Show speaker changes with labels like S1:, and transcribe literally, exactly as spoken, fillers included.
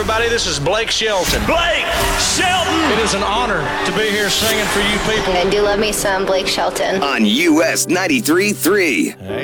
S1: everybody. This is Blake Shelton.
S2: Blake Shelton!
S1: It is an honor to be here singing for you people.
S3: I do love me some Blake Shelton.
S4: On U S ninety-three point three.